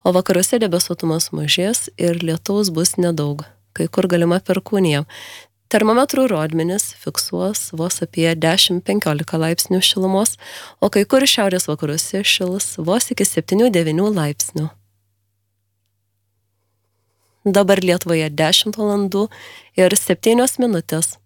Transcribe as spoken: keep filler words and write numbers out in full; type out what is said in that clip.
o vakaruose debesuotumas mažės ir lietaus bus nedaug, kai kur galima perkūnija. Termometrų rodmenys fiksuos vos apie dešimt penkiolika laipsnių šilumos, o kai kur šiaurės vakaruose šils vos iki septynių devynių laipsnių. Dabar Lietuvoje dešimt valandų ir septynios minutės.